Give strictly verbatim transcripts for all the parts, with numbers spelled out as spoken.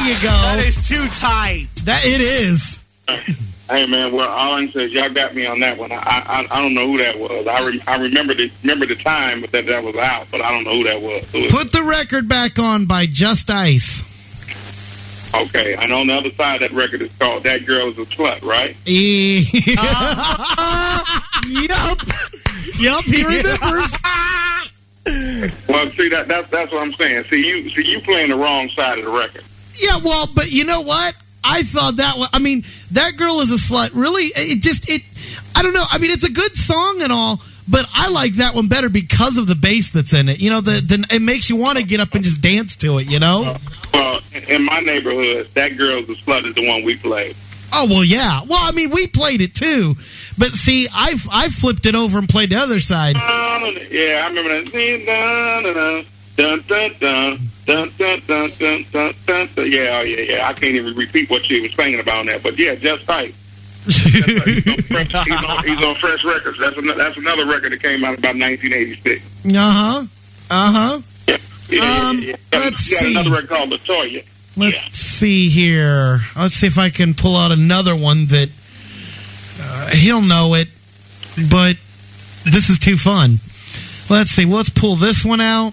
you go. That is too tight. That it is. Hey man, well, all I can say is y'all got me on that one. I I, I don't know who that was. I re, I remember the remember the time that that was out, but I don't know who that was. Who Put the record back on by Just Ice. Okay, and on the other side of that record is called "That Girl Is a Slut," right? E- Uh, yup. Yup, he remembers. Well, see that that's that's what I'm saying. See you see you playing the wrong side of the record. Yeah, well, but you know what? I thought that was, I mean, That Girl Is a Slut, really, it just, it, I don't know. I mean, it's a good song and all, but I like that one better because of the bass that's in it. You know, the, the it makes you want to get up and just dance to it, you know? Well, in my neighborhood, That Girl's a Slut is the one we played. Oh, well, yeah. Well, I mean, we played it too. But see, I've, I flipped it over and played the other side. Yeah, I remember that. Dun, dun, dun, dun, dun, dun, dun, dun, dun, dun. Yeah, oh, yeah, yeah. I can't even repeat what she was singing about on that. But yeah, Just Tight. Just Tight. He's, on fresh, he's, on, he's on Fresh Records. That's another, that's another record that came out about nineteen eighty-six. Uh-huh. Uh-huh. Yeah, yeah, Um, yeah, yeah. let's He got see. another record called LaToya. Let's Yeah. see here. Let's see if I can pull out another one that uh, he'll know it, but this is too fun. Let's see. Let's pull this one out.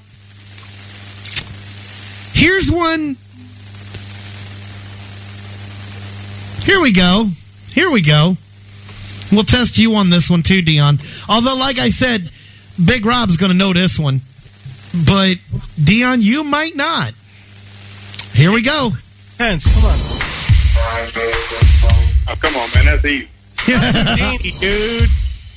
Here's one. Here we go. Here we go. We'll test you on this one too, Dion. Although, like I said, Big Rob's going to know this one. But, Dion, you might not. Here we go. Hence, come on. Oh, come on, man. That's easy. Danny, dude.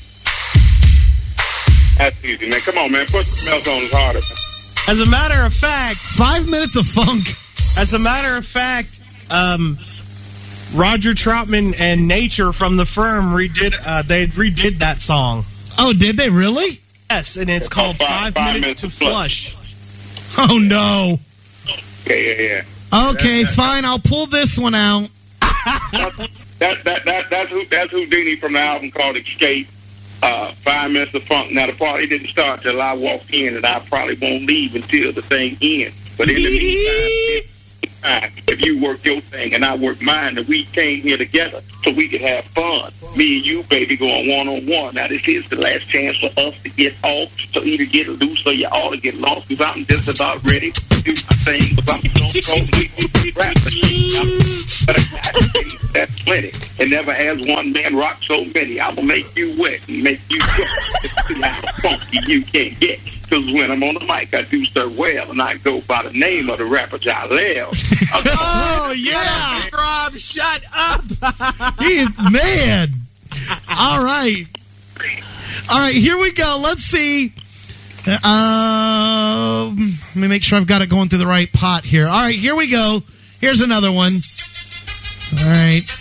That's easy, man. Come on, man. Put some else on is harder, man. As a matter of fact, Five minutes of funk. as a matter of fact, um, Roger Troutman and Nature from The Firm redid. Uh, they redid that song. Oh, did they really? Yes, and it's called Five, Five Minutes, Minutes to to Flush. Oh, no. Yeah, yeah, yeah. Okay, fine. I'll pull this one out. That that that that's who that's Houdini from the album called Escape. Uh, Five Minutes of Funk. Now the party didn't start till I walked in, and I probably won't leave until the thing ends. But in the meantime, if you work your thing and I work mine, and we came here together so we could have fun. Me and you, baby, going one on one. Now this is the last chance for us to get off, so either get loose or you ought to get lost. Because I'm just about ready to do my thing. Because I'm so cold, rap machine. But that's plenty. It never has one man rock so many. I will make you wet and make you wet. See how funky you can get. Because when I'm on the mic, I do so well, and I go by the name of the rapper Jaleel. Oh, yeah. Rob, shut up. He's man. All right. All right, here we go. Let's see. Um, let me make sure I've got it going through the right pot here. All right, here we go. Here's another one. All right.